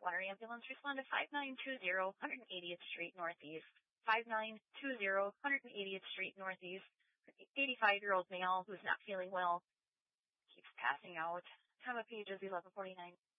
Water Ambulance, respond to 5920 180th Street Northeast. 5920 180th Street Northeast. 85-year-old male who's not feeling well, keeps passing out. Time of page is 11:49.